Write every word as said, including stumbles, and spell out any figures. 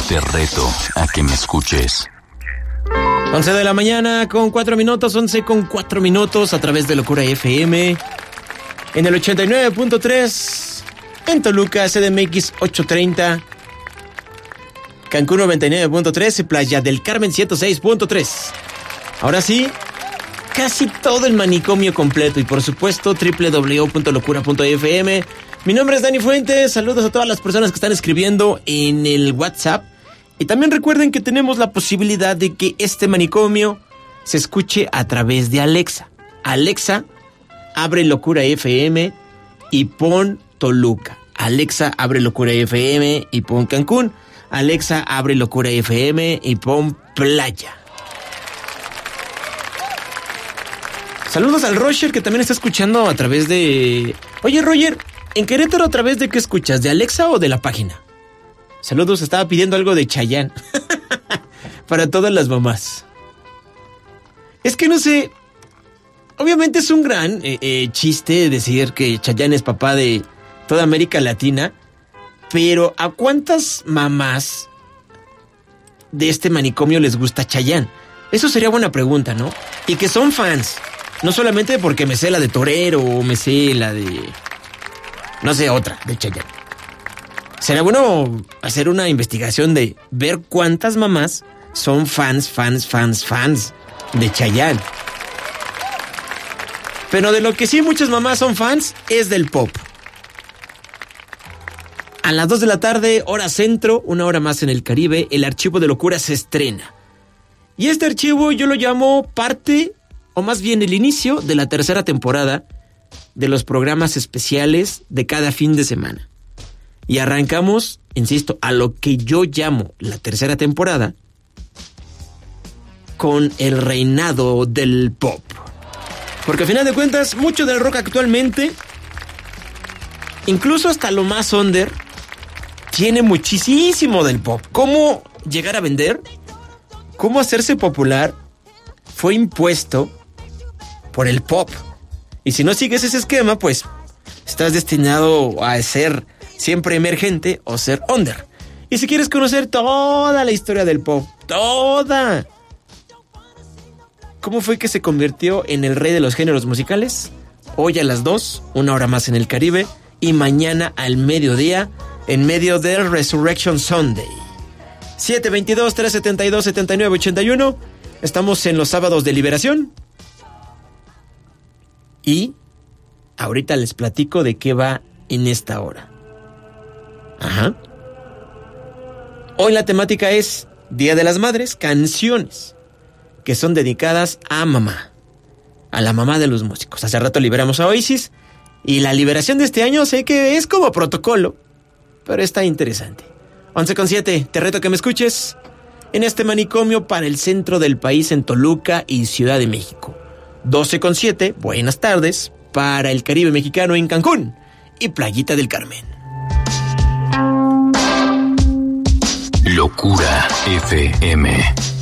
Te reto a que me escuches. once de la mañana con cuatro minutos, once con cuatro minutos a través de Locura F M. En el ochenta y nueve punto tres, en Toluca, C D M X ochocientos treinta. Cancún noventa y nueve punto tres y Playa del Carmen ciento seis punto tres. Ahora sí, casi todo el manicomio completo y por supuesto doble u doble u doble u punto locura punto f m. Mi nombre es Dani Fuentes, saludos a todas las personas que están escribiendo en el WhatsApp. Y también recuerden que tenemos la posibilidad de que este manicomio se escuche a través de Alexa. Alexa, abre Locura F M y pon Toluca. Alexa, abre Locura F M y pon Cancún. Alexa, abre Locura F M y pon Playa. Saludos al Roger, que también está escuchando a través de... Oye, Roger, ¿en Querétaro a través de qué escuchas? ¿De Alexa o de la página? Saludos, estaba pidiendo algo de Chayanne. Para todas las mamás. Es que no sé... Obviamente es un gran eh, eh, chiste decir que Chayanne es papá de toda América Latina. Pero ¿a cuántas mamás de este manicomio les gusta Chayanne? Eso sería buena pregunta, ¿no? Y que son fans. No solamente porque me sé la de Torero o me sé la de... No sé, otra de Chayanne. Será bueno hacer una investigación de ver cuántas mamás son fans, fans, fans, fans de Chayanne. Pero de lo que sí muchas mamás son fans es del pop. A las dos de la tarde, hora centro, una hora más en el Caribe, el Archivo de Locura se estrena. Y este archivo yo lo llamo parte, o más bien el inicio de la tercera temporada de los programas especiales de cada fin de semana. Y arrancamos, insisto, a lo que yo llamo la tercera temporada con el reinado del pop. Porque al final de cuentas, mucho del rock actualmente, incluso hasta lo más under, tiene muchísimo del pop. ¿Cómo llegar a vender? ¿Cómo hacerse popular? Fue impuesto por el pop. Y si no sigues ese esquema, pues estás destinado a ser siempre emergente o ser under. Y si quieres conocer toda la historia del pop, toda, ¿cómo fue que se convirtió en el rey de los géneros musicales? Hoy a las dos, una hora más en el Caribe, y mañana al mediodía, en medio del Resurrection Sunday. siete veintidós, trescientos setenta y dos, setenta y nueve ochenta y uno. Estamos en los sábados de Liberación. Y ahorita les platico de qué va en esta hora. Ajá. Hoy la temática es Día de las Madres, canciones que son dedicadas a mamá, a la mamá de los músicos. Hace rato liberamos a Oasis y la liberación de este año sé que es como protocolo, pero está interesante. once con siete, te reto que me escuches en este manicomio para el centro del país en Toluca y Ciudad de México. doce con siete, buenas tardes, para el Caribe mexicano en Cancún y Playita del Carmen. Locura F M.